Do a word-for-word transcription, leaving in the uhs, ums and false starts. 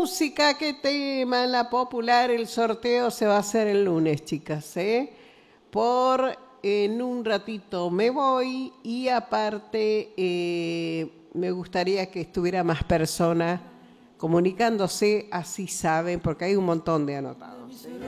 música, qué tema en la popular. El sorteo se va a hacer el lunes, chicas, ¿eh? Por en un ratito me voy y aparte eh, me gustaría que estuviera más personas comunicándose, así saben, porque hay un montón de anotados, ¿eh?